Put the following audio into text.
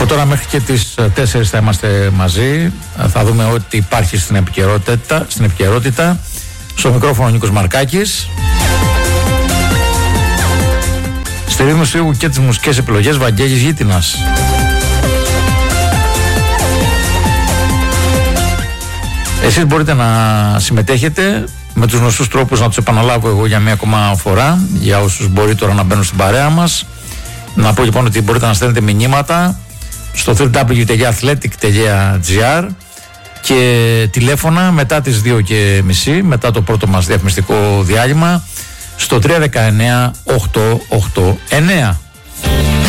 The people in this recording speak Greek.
Από τώρα μέχρι και τις 4 θα είμαστε μαζί. Θα δούμε ό,τι υπάρχει στην επικαιρότητα. Στο μικρόφωνο Νίκος Μαρκάκης. Στη ρύθμιση του και τις μουσικές επιλογές Βαγγέλης Γίτινας. Εσείς μπορείτε να συμμετέχετε με τους γνωστούς τρόπους, να τους επαναλάβω εγώ για μία ακόμα φορά, για όσους μπορεί τώρα να μπαίνουν στην παρέα μας. Να πω λοιπόν ότι μπορείτε να στέλνετε μηνύματα στο www.athletic.gr και τηλέφωνα μετά τις 2:30, μετά το πρώτο μας διαφημιστικό διάλειμμα, στο 319 889.